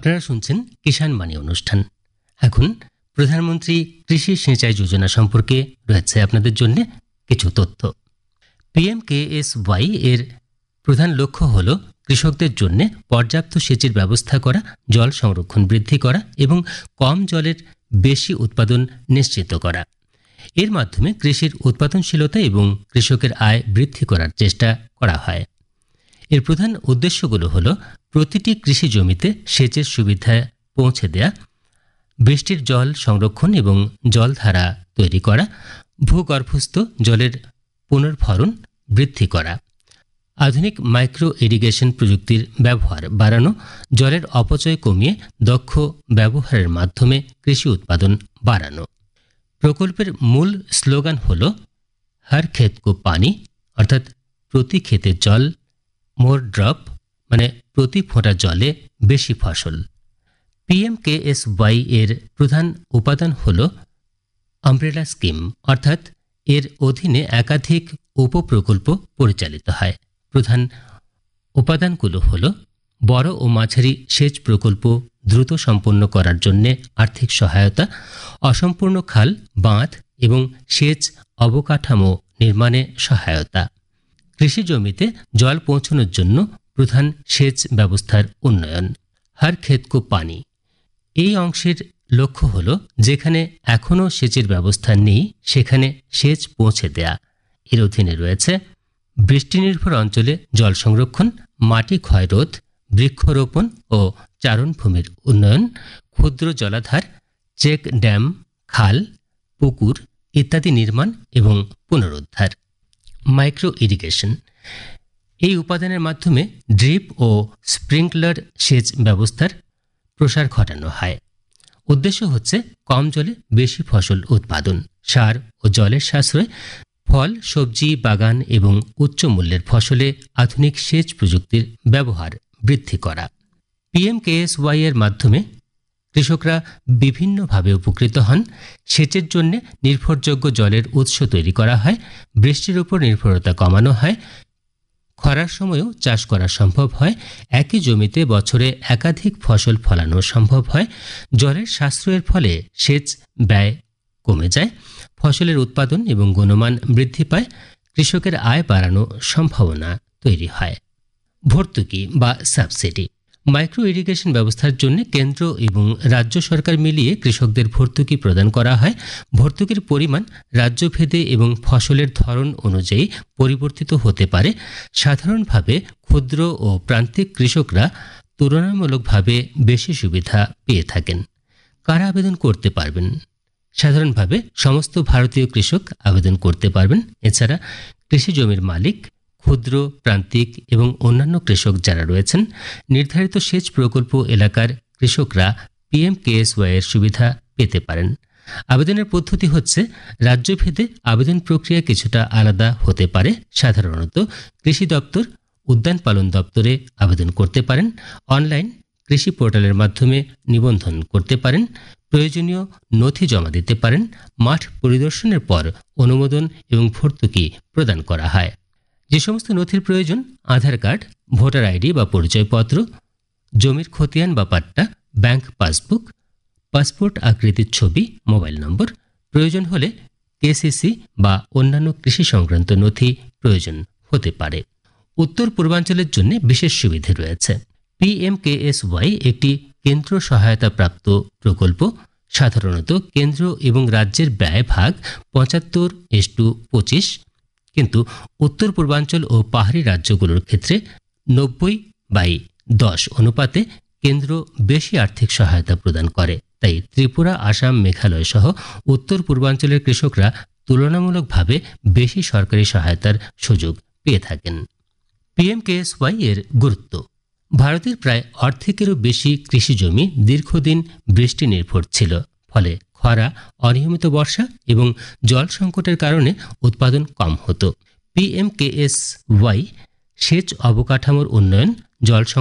আপনারা শুনছেন কিষাণ বাণী অনুষ্ঠান। এখন প্রধানমন্ত্রী কৃষি সিঞ্চাই যোজনা সম্পর্কে রয়েছে আপনাদের জন্য কিছু তথ্য। PMKSY এর প্রধান লক্ষ্য হল কৃষকদের জন্য পর্যাপ্ত সেচের ব্যবস্থা করা, জল সংরক্ষণ বৃদ্ধি করা এবং কম জলের বেশি উৎপাদন নিশ্চিত করা। এর মাধ্যমে কৃষির উৎপাদনশীলতা এবং কৃষকের আয় বৃদ্ধি করার চেষ্টা করা হয়। এর প্রধান উদ্দেশ্যগুলো হল প্রতিটি কৃষি জমিতে সেচের সুবিধা পৌঁছে দেয়া, বৃষ্টির জল সংরক্ষণ এবং জলধারা তৈরি করা, ভূগর্ভস্থ জলের পুনর্ভরণ বৃদ্ধি করা, আধুনিক মাইক্রো ইরিগেশন প্রযুক্তির ব্যবহার বাড়ানো, জলের অপচয় কমিয়ে দক্ষ ব্যবহারের মাধ্যমে কৃষি উৎপাদন বাড়ানো। প্রকল্পের মূল স্লোগান হল হর ক্ষেত কো পানি, অর্থাৎ প্রতি ক্ষেতে জল, মোর ড্রপ মানে প্রতি ফোঁটা জলে বেশি ফসল। PMKSY এর প্রধান উপাদান হল আমব্রেলা স্কিম, অর্থাৎ এর অধীনে একাধিক উপপ্রকল্প পরিচালিত হয়। প্রধান উপাদানগুলো হল বড় ও মাঝারি সেচ প্রকল্প দ্রুত সম্পন্ন করার জন্য আর্থিক সহায়তা, অসম্পূর্ণ খাল, বাঁধ এবং সেচ অবকাঠামো নির্মাণে সহায়তা, কৃষি জমিতে জল পৌঁছানোর জন্য প্রধান সেচ ব্যবস্থার উন্নয়ন। হর ক্ষেত কো পানি এই অংশের লক্ষ্য হল যেখানে এখনও সেচের ব্যবস্থা নেই সেখানে সেচ পৌঁছে দেয়া। এর অধীনে রয়েছে বৃষ্টিনির্ভর অঞ্চলে জল সংরক্ষণ, মাটি ক্ষয় রোধ, বৃক্ষরোপণ ও চারণভূমির উন্নয়ন, ক্ষুদ্র জলাধার, চেক ড্যাম, খাল, পুকুর ইত্যাদি নির্মাণ এবং পুনরুদ্ধার। মাইক্রো ইরিগেশন এই উপাদানের মাধ্যমে ড্রিপ ও স্প্রিংকলার সেচ ব্যবস্থার প্রসার ঘটানো হয়। উদ্দেশ্য হচ্ছে কম জলে বেশি ফসল উৎপাদন, সার ও জলের সাশ্রয়, ফল, সবজি বাগান এবং উচ্চ মূল্যের ফসলে আধুনিক সেচ প্রযুক্তির ব্যবহার বৃদ্ধি করা। PMKSY এর মাধ্যমে কৃষকরা বিভিন্নভাবে উপকৃত হন। সেচের জন্য নির্ভরযোগ্য জলের উৎস তৈরি করা হয়, বৃষ্টির উপর নির্ভরতা কমানো হয়, খরার সময়ও চাষ করা সম্ভব হয়, একই জমিতে বছরে একাধিক ফসল ফলানো সম্ভব হয়, জলের সাশ্রয়ের ফলে সেচ ব্যয় কমে যায়, ফসলের উৎপাদন এবং গুণমান বৃদ্ধি পায়, কৃষকের আয় বাড়ানোর সম্ভাবনা তৈরি হয়। ভর্তুকি বা সাবসিডি মাইক্রো ইরিগেশন ব্যবস্থার জন্য কেন্দ্র এবং রাজ্য সরকার মিলিয়ে কৃষকদের ভর্তুকি প্রদান করা হয়। ভর্তুকির পরিমাণ রাজ্যভেদে এবং ফসলের ধরন অনুযায়ী পরিবর্তিত হতে পারে। সাধারণভাবে ক্ষুদ্র ও প্রান্তিক কৃষকরা তুলনামূলকভাবে বেশি সুবিধা পেয়ে থাকেন। কারা আবেদন করতে পারবেন? সাধারণভাবে সমস্ত ভারতীয় কৃষক আবেদন করতে পারবেন। এছাড়া কৃষি জমির মালিক, ক্ষুদ্র, প্রান্তিক এবং অন্যান্য কৃষক যারা রয়েছেন, নির্ধারিত সেচ প্রকল্প এলাকার কৃষকরা PMKSY এর সুবিধা পেতে পারেন। আবেদনের পদ্ধতি হচ্ছে রাজ্যভেদে আবেদন প্রক্রিয়া কিছুটা আলাদা হতে পারে। সাধারণত কৃষি দপ্তর, উদ্যান পালন দপ্তরে আবেদন করতে পারেন, অনলাইন কৃষি পোর্টালের মাধ্যমে নিবন্ধন করতে পারেন, প্রয়োজনীয় নথি জমা দিতে পারেন। মাঠ পরিদর্শনের পর অনুমোদন এবং ভর্তুকি প্রদান করা হয়। যে সমস্ত নথির প্রয়োজন: আধার কার্ড, ভোটার আইডি বা পরিচয়পত্র, জমির খতিয়ান বা পাট্টা, ব্যাংক পাসবুক, পাসপোর্ট আকৃতির ছবি, মোবাইল নম্বর। প্রয়োজন হলে KCC বা অন্যান্য কৃষি সংক্রান্ত নথি প্রয়োজন হতে পারে। উত্তর পূর্বাঞ্চলের জন্য বিশেষ সুবিধে রয়েছে। PMKSY একটি কেন্দ্র সহায়তাপ্রাপ্ত প্রকল্প। সাধারণত কেন্দ্র এবং রাজ্যের ব্যয় ভাগ 75:25, কিন্তু উত্তর পূর্বাঞ্চল ও পাহাড়ি রাজ্যগুলোর ক্ষেত্রে 90:10 অনুপাতে কেন্দ্র বেশি আর্থিক সহায়তা প্রদান করে। তাই ত্রিপুরা, আসাম, মেঘালয় সহ উত্তর পূর্বাঞ্চলের কৃষকরা তুলনামূলকভাবে বেশি সরকারি সহায়তার সুযোগ পেয়ে থাকেন। PMKSY এর গুরুত্ব: ভারতের প্রায় অর্ধেকেরও বেশি কৃষি জমি দীর্ঘদিন বৃষ্টি নির্ভর ছিল। ফলে খরা, অনিয়মিত বর্ষা এবং জল সংকটের কারণে উৎপাদন কম হতো। PMKSY সেচ অবকাঠামোর উন্নয়ন, জল